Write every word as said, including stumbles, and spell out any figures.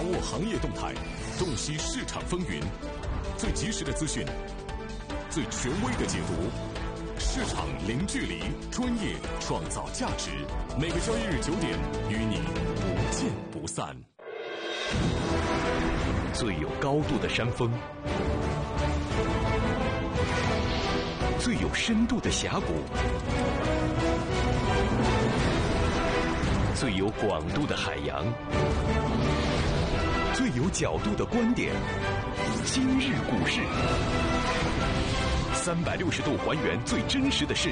握行业动态，洞悉市场风云，最及时的资讯，最权威的解读，市场零距离，专业创造价值。每个交易日九点，与你不见不散。 最有高度的山峰，最有深度的峡谷，最有广度的海洋，最有角度的观点。今日股市，三百六十度还原最真实的市